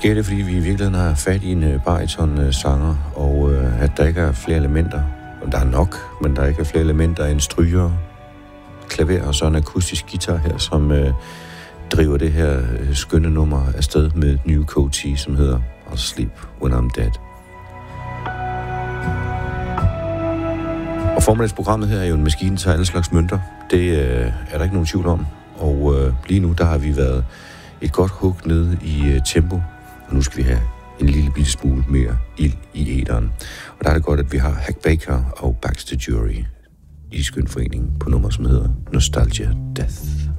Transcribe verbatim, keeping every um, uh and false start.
Måske er det, fordi vi i virkeligheden har fat i en bariton-sanger, og øh, at der ikke er flere elementer. Og der er nok, men der er ikke flere elementer end stryger, klaver og så en akustisk guitar her, som øh, driver det her øh, skønne nummer afsted med et New Coatee, som hedder I'll Sleep When I'm Dead. Og formiddagsprogrammet her er jo en maskine til alle slags mønter. Det øh, er der ikke nogen tvivl om. Og øh, lige nu, der har vi været et godt hug ned i øh, tempo, og nu skal vi have en lille bitte smule mere ild i æteren. Og der er det godt, at vi har Hack Baker og Baxter Jury i skøn forening på nummer, som hedder Nostalgia Death.